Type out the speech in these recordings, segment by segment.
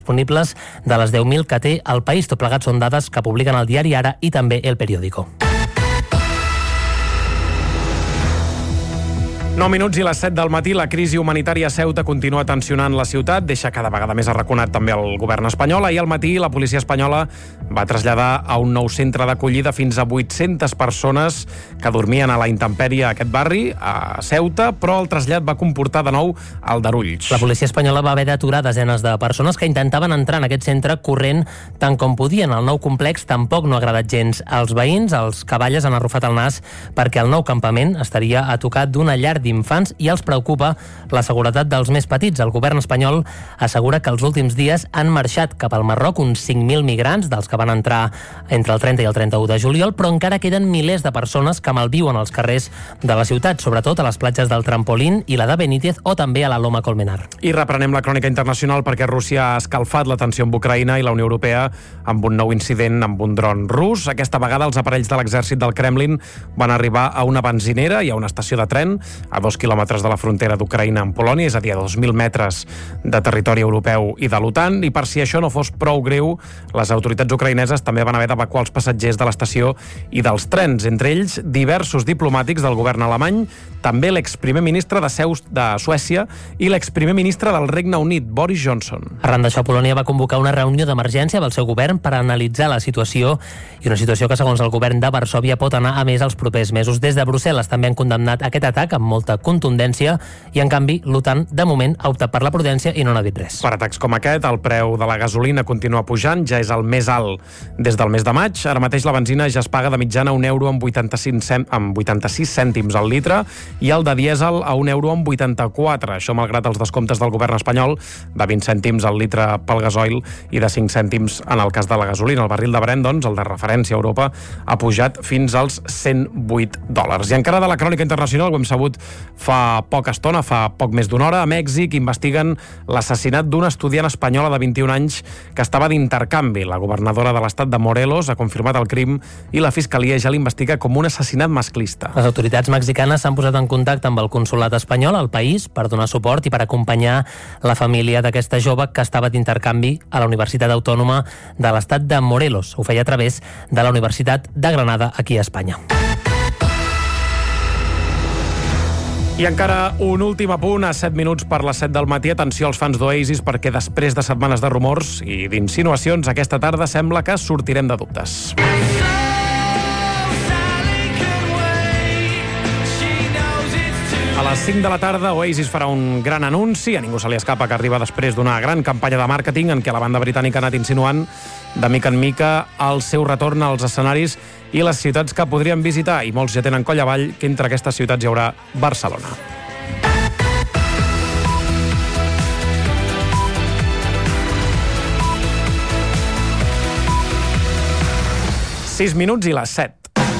disponibles de les 10.000 que té el país. Tot plegat són dades que publiquen el diari Ara i també El Periódico. 9 minuts i les 7 del matí. La crisi humanitària a Ceuta continua tensionant la ciutat, deixa cada vegada més arraconat també el govern espanyol. Ahir al matí la policia espanyola va traslladar a un nou centre d'acollida fins a 800 persones que dormien a la intempèrie a aquest barri, a Ceuta, però el trasllat va comportar de nou aldarulls. La policia espanyola va haver d'aturar desenes de persones que intentaven entrar en aquest centre corrent tant com podien. El nou complex tampoc no ha agradat gens als veïns. Els cavalles han arrufat el nas perquè el nou campament estaria a tocar d'una llar d'infants i els preocupa la seguretat dels més petits. El govern espanyol assegura que els últims dies han marxat cap al Marroc uns 5.000 migrants, dels que van entrar entre el 30 i el 31 de juliol, però encara queden milers de persones que malviuen als carrers de la ciutat, sobretot a les platges del Trampolín i la de Benítez o també a la Loma Colmenar. I reprenem la crònica internacional perquè Rússia ha escalfat la tensió amb Ucraïna i la Unió Europea amb un nou incident amb un dron rus. Aquesta vegada els aparells de l'exèrcit del Kremlin van arribar a una benzinera i a una estació de tren a 2 quilòmetres de la frontera d'Ucraïna amb Polònia, és a dir, a 2.000 metres de territori europeu i de l'OTAN, i per si això no fos prou greu, les autoritats ucraïneses també van haver d'evacuar els passatgers de l'estació i dels trens, entre ells diversos diplomàtics del govern alemany, també l'exprimer ministre de Suècia i l'exprimer ministre del Regne Unit, Boris Johnson. Arran d'això, Polònia va convocar una reunió d'emergència amb el seu govern per analitzar la situació, i una situació que, segons el govern de Varsòvia, pot anar a més els propers mesos. Des de Brussel·les també han condemnat aquest atac amb molta contundència i, en canvi, l'OTAN, de moment, ha optat per la prudència i no n'ha dit res. Per atacs com aquest, el preu de la gasolina continua pujant, ja és el més alt des del mes de maig. Ara mateix la benzina ja es paga de mitjana €1 amb 86 cèntims al litre i el de dièsel a €1 amb 84. Això malgrat els descomptes del govern espanyol de 20 cèntims al litre pel gasoil i de 5 cèntims en el cas de la gasolina. El barril de Brent, doncs, el de referència a Europa, ha pujat fins als $108. I encara de la crònica internacional, ho hem sabut fa poca estona, fa poc més d'una hora, a Mèxic investiguen l'assassinat d'una estudiant espanyola de 21 anys que estava d'intercanvi. La governadora de l'estat de Morelos ha confirmat el crim i la fiscalia ja l'investiga com un assassinat masclista. Les autoritats mexicanes s'han posat en contacte amb el consolat espanyol al país per donar suport i per acompanyar la família d'aquesta jove que estava d'intercanvi a la Universitat Autònoma de l'estat de Morelos. Ho feia a través de la Universitat de Granada, aquí a Espanya. I encara un últim apunt a 7 minuts per les 7 del matí. Atenció als fans d'Oasis, perquè després de setmanes de rumors i d'insinuacions, aquesta tarda sembla que sortirem de dubtes. A les 5 de la tarda, Oasis farà un gran anunci. A ningú se li escapa que arriba després d'una gran campanya de màrqueting en què la banda britànica ha anat insinuant de mica en mica el seu retorn als escenaris i les ciutats que podrien visitar, i molts ja tenen coll avall que entre aquestes ciutats hi haurà Barcelona. Sis minuts i les 7.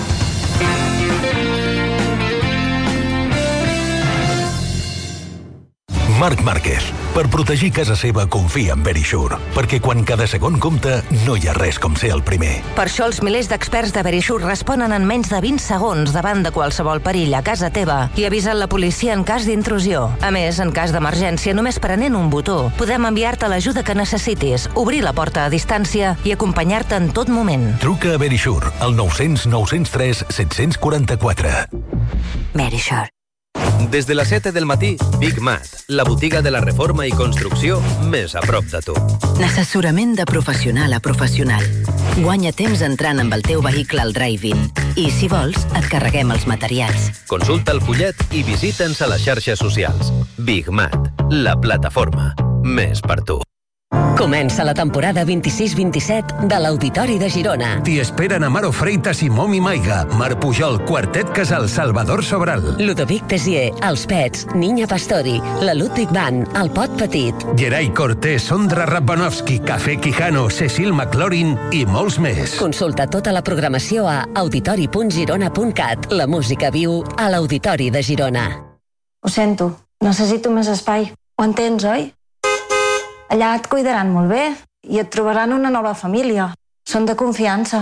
Marc Márquez. Per protegir casa seva, confia en Verisure. Perquè quan cada segon compta, no hi ha res com ser el primer. Per això els milers d'experts de Verisure responen en menys de 20 segons davant de qualsevol perill a casa teva i avisen la policia en cas d'intrusió. A més, en cas d'emergència, només prenent un botó, podem enviar-te l'ajuda que necessitis, obrir la porta a distància i acompanyar-te en tot moment. Truca a Verisure, al 900 903 744. Verisure. Des de les 7 del matí, Big Mat, la botiga de la reforma i construcció més a prop de tu. L'assessorament de professional a professional. Guanya temps entrant amb el teu vehicle al drive-in. I, si vols, et carreguem els materials. Consulta el fullet i visita'ns a les xarxes socials. Big Mat, la plataforma més per tu. Comença la temporada 26-27 de l'Auditori de Girona. T'hi esperen Amaro Freitas i Momi Maiga, Mar Pujol, Quartet Casal, Salvador Sobral, Ludovic Tessier, Els Pets, Niña Pastori, la Ludwig Band, El Pot Petit, Gerai Cortés, Sondra Rabbanovski, Café Quijano, Cecil McLaurin i molts més. Consulta tota la programació a auditori.girona.cat. La música viu a l'Auditori de Girona. Ho sento, necessito més espai. Ho entens, oi? Allà et cuidaran molt bé i et trobaran una nova família. Són de confiança.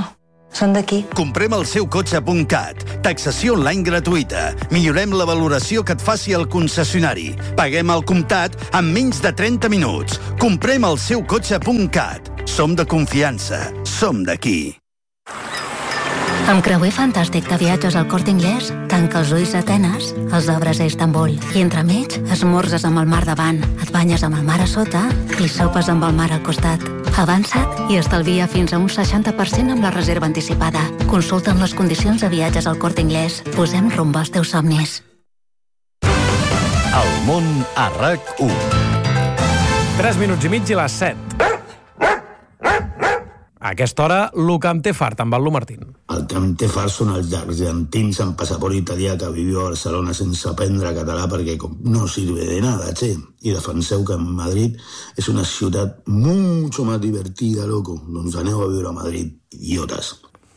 Són d'aquí. Compremelseucotxe.cat. Taxació online gratuïta. Millorem la valoració que et faci el concessionari. Paguem al comptat en menys de 30 minuts. Compremelseucotxe.cat. Som de confiança. Som d'aquí. Amb creuer fantàstic de viatges al Corte Inglés, tanca els ulls a Atenes, els obres a Istanbul, i entremig esmorzes amb el mar davant, et banyes amb el mar a sota i sopes amb el mar al costat. Avança't i estalvia fins a un 60% amb la reserva anticipada. Consulta'n les condicions de viatges al Corte Inglés. Posem rumb als teus somnis. El món a RAC1. 3 minuts i mig i les 7. A aquesta hora, el que em té fart, amb el Lu Martín. El que em té fart són els argentins amb passaport italià que viviu a Barcelona sense aprendre català perquè no sirve de nada, che. I defenseu que Madrid és una ciutat mucho más divertida, loco. Doncs aneu a viure a Madrid, idiotes.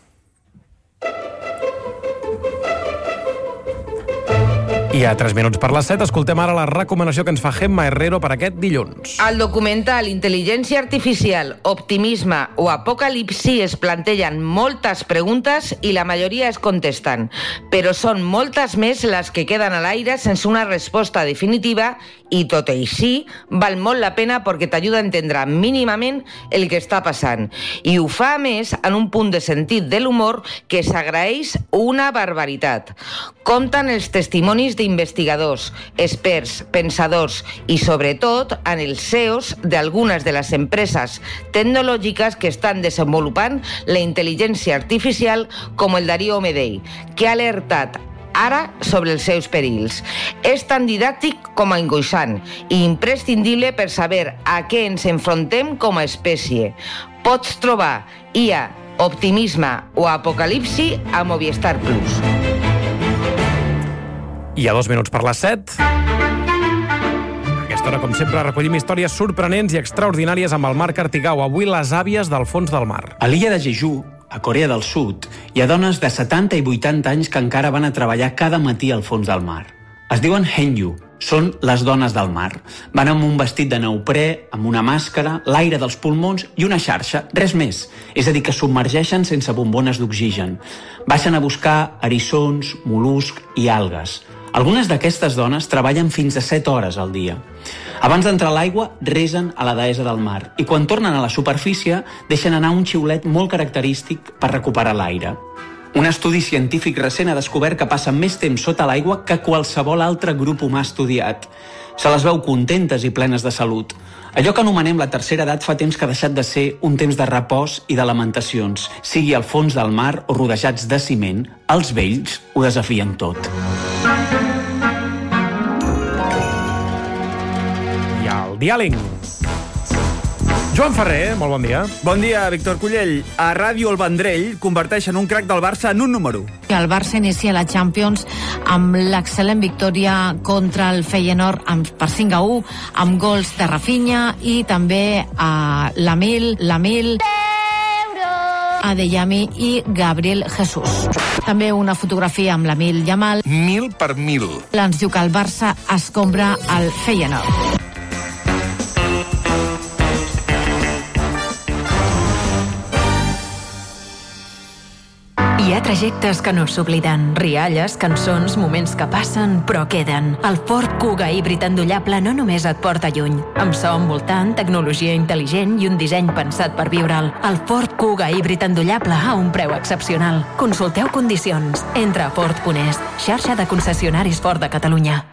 I a 3 minuts per les 7 escoltem ara la recomanació que ens fa Gemma Herrero per aquest dilluns. Al documental Intel·ligència Artificial, Optimisme o Apocalipsi es plantegen moltes preguntes i la majoria es contesten, però són moltes més les que queden a l'aire sense una resposta definitiva i tot i així val molt la pena perquè t'ajuda a entendre mínimament el que està passant. I ho fa a més en un punt de sentit de l'humor que s'agraeix una barbaritat. Compten els testimonis d'investigadors, experts, pensadors i, sobretot, en els CEOs d'algunes de les empreses tecnològiques que estan desenvolupant la intel·ligència artificial, com el Darío Medei, que ha alertat ara sobre els seus perills. És tan didàctic com angoixant i imprescindible per saber a què ens enfrontem com a espècie. Pots trobar IA, Optimisme o Apocalipsi a Movistar Plus. I a 2 minuts per les 7. A aquesta hora, com sempre, recollim històries sorprenents i extraordinàries amb el Marc Artigau. Avui, les àvies del fons del mar. A l'illa de Jeju, a Corea del Sud, hi ha dones de 70 i 80 anys que encara van a treballar cada matí al fons del mar. Es diuen Henyu, són les dones del mar. Van amb un vestit de neoprè, amb una màscara, l'aire dels pulmons i una xarxa, res més. És a dir, que submergeixen sense bombones d'oxigen. Baixen a buscar eriçons, mol·luscs i algues. Algunes d'aquestes dones treballen fins a 7 hores al dia. Abans d'entrar a l'aigua, resen a la deessa del mar i quan tornen a la superfície deixen anar un xiulet molt característic per recuperar l'aire. Un estudi científic recent ha descobert que passen més temps sota l'aigua que qualsevol altre grup humà estudiat. Se les veu contentes i plenes de salut. Allò que anomenem la tercera edat fa temps que ha deixat de ser un temps de repòs i de lamentacions. Sigui al fons del mar o rodejats de ciment, els vells ho desafien tot. I el diàleg. Joan Ferrer, molt bon dia. Bon dia, Víctor Cullell. A Ràdio El Vendrell converteixen un crac del Barça en un número. El Barça inicia la Champions amb l'excel·lent victòria contra el Feyenoord per 5-1, amb gols de Rafinha i també a Lamil, Adeyemi i Gabriel Jesús. També una fotografia amb l'Amil Yamal. 1000 per 1000. Ens diu que el Barça escombra el Feyenoord. Hi ha trajectes que no s'obliden, rialles, cançons, moments que passen, però queden. El Ford Kuga híbrid endollable no només et porta lluny. Amb so envoltant, tecnologia intel·ligent i un disseny pensat per viure'l. El Ford Kuga híbrid endollable a un preu excepcional. Consulteu condicions. Entra a Ford.es, xarxa de concessionaris Ford de Catalunya.